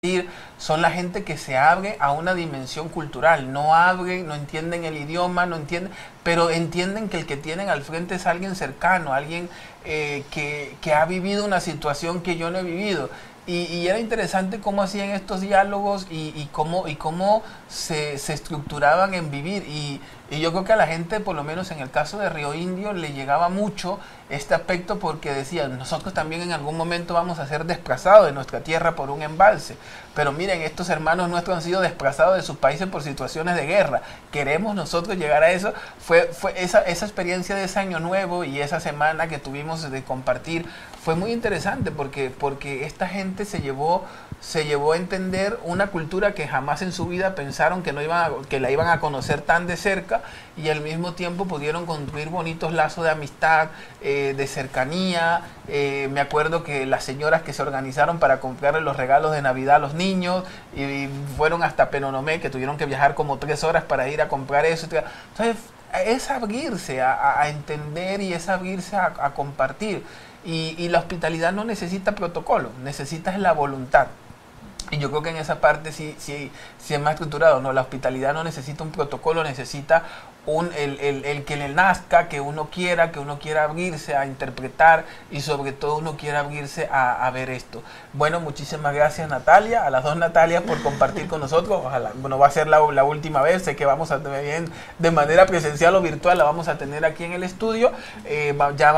son la gente que se abre a una dimensión cultural, no abren, no entienden el idioma, no entienden, pero entienden que el que tienen al frente es alguien cercano, alguien que ha vivido una situación que yo no he vivido. Y era interesante cómo hacían estos diálogos y cómo se estructuraban en vivir. Y yo creo que a la gente, por lo menos en el caso de Río Indio, le llegaba mucho este aspecto porque decían, nosotros también en algún momento vamos a ser desplazados de nuestra tierra por un embalse. Pero miren, estos hermanos nuestros han sido desplazados de sus países por situaciones de guerra. ¿Queremos nosotros llegar a eso? Fue esa experiencia de ese año nuevo y esa semana que tuvimos de compartir fue muy interesante porque esta gente se llevó a entender una cultura que jamás en su vida pensaron que que la iban a conocer tan de cerca, y al mismo tiempo pudieron construir bonitos lazos de amistad, de cercanía. Me acuerdo que las señoras que se organizaron para comprarle los regalos de Navidad a los niños y fueron hasta Penonomé, que tuvieron que viajar como 3 horas para ir a comprar eso. Entonces es abrirse a entender, y es abrirse a compartir. Y la hospitalidad no necesita protocolo, necesita la voluntad. Y yo creo que en esa parte sí es más estructurado, ¿no? La hospitalidad no necesita un protocolo, necesita el que le nazca, que uno quiera abrirse a interpretar, y sobre todo uno quiera abrirse a ver esto. Bueno, muchísimas gracias, Natalia, a las dos Natalias, por compartir con nosotros. Ojalá, bueno, va a ser la última vez, sé que vamos a tener de manera presencial o virtual, la vamos a tener aquí en el estudio. Ya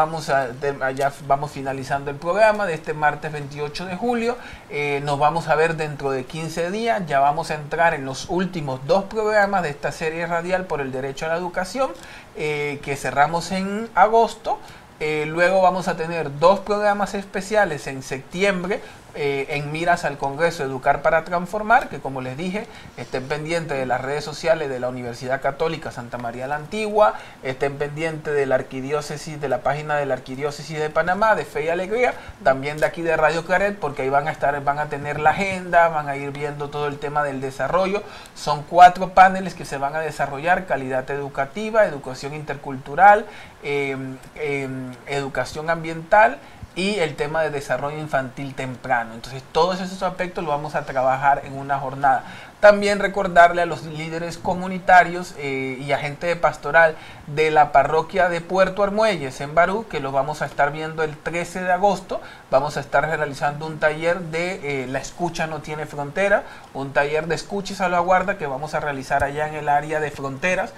vamos finalizando el programa de este martes 28 de julio. Nos vamos a ver dentro de 15 días, ya vamos a entrar en los últimos 2 programas de esta serie radial por el derecho a la educación, que cerramos en agosto. Luego vamos a tener 2 programas especiales en septiembre, en miras al Congreso Educar para Transformar, que, como les dije, estén pendientes de las redes sociales de la Universidad Católica Santa María la Antigua, estén pendientes de la arquidiócesis, de la página de la Arquidiócesis de Panamá, de Fe y Alegría, también de aquí de Radio Claret, porque ahí van a tener la agenda, van a ir viendo todo el tema del desarrollo. Son 4 paneles que se van a desarrollar: calidad educativa, educación intercultural, educación ambiental y el tema de desarrollo infantil temprano. Entonces, todos esos aspectos los vamos a trabajar en una jornada. También recordarle a los líderes comunitarios y a gente de pastoral de la parroquia de Puerto Armuelles en Barú, que lo vamos a estar viendo el 13 de agosto. Vamos a estar realizando un taller de La Escucha No Tiene Frontera, un taller de escucha y salvaguarda que vamos a realizar allá en el área de fronteras,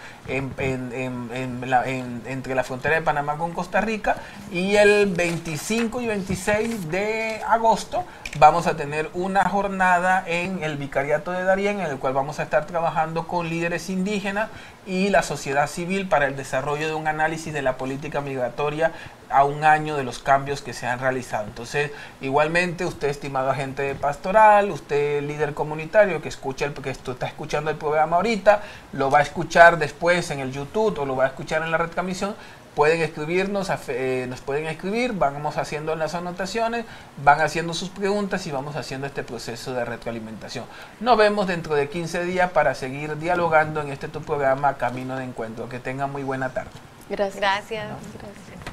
entre la frontera de Panamá con Costa Rica. Y el 25 y 26 de agosto vamos a tener una jornada en el Vicariato de Darién, en el cual vamos a estar trabajando con líderes indígenas y la sociedad civil para el desarrollo de un análisis de la política migratoria a un año de los cambios que se han realizado. Entonces, igualmente, usted, estimado agente de pastoral, usted, líder comunitario que está escuchando el programa ahorita, lo va a escuchar después en el YouTube o lo va a escuchar en la retransmisión, pueden escribirnos, nos pueden escribir, vamos haciendo las anotaciones, van haciendo sus preguntas y vamos haciendo este proceso de retroalimentación. Nos vemos dentro de 15 días para seguir dialogando en tu programa Camino de Encuentro. Que tengan muy buena tarde. Gracias. Gracias. Gracias.